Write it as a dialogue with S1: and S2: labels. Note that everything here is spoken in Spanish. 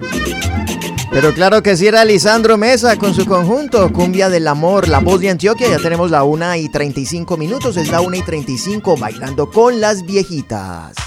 S1: Pero claro que sí, era Lisandro Mesa con su conjunto Cumbia del Amor, La Voz de Antioquia. Ya tenemos la 1:35, es la 1:35, bailando con las viejitas.